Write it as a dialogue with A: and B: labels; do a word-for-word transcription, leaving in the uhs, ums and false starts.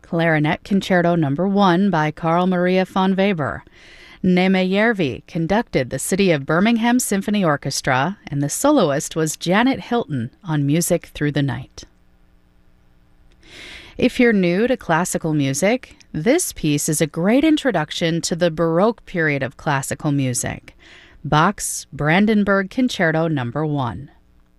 A: Clarinet Concerto Number one by Carl Maria von Weber. Neeme Järvi conducted the City of Birmingham Symphony Orchestra, and the soloist was Janet Hilton on Music Through the Night. If you're new to classical music, this piece is a great introduction to the Baroque period of classical music. Bach's Brandenburg Concerto Number one.